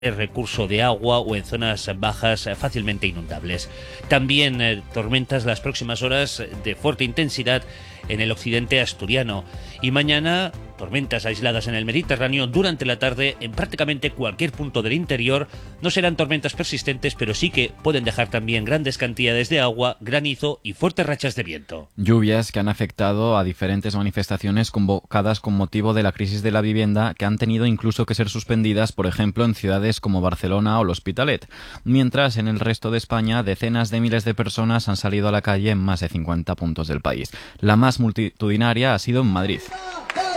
recurso de agua o en zonas bajas fácilmente inundables. También tormentas las próximas horas de fuerte intensidad en el occidente asturiano. Y mañana, tormentas aisladas en el Mediterráneo durante la tarde en prácticamente cualquier punto del interior. No serán tormentas persistentes, pero sí que pueden dejar también grandes cantidades de agua, granizo y fuertes rachas de viento. Lluvias que han afectado a diferentes manifestaciones convocadas con motivo de la crisis de la vivienda, que han tenido incluso que ser suspendidas, por ejemplo, en ciudades como Barcelona o L'Hospitalet. Mientras, en el resto de España, decenas de miles de personas han salido a la calle en más de 50 puntos del país. La más multitudinaria ha sido en Madrid.